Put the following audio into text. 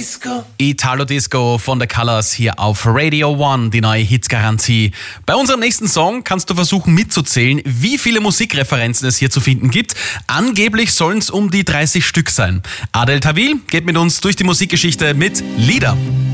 Italo Disco von The Colors hier auf Radio One, die neue Hitgarantie. Bei unserem nächsten Song kannst du versuchen mitzuzählen, wie viele Musikreferenzen es hier zu finden gibt. Angeblich sollen es um die 30 Stück sein. Adel Tawil geht mit uns durch die Musikgeschichte mit Lieder.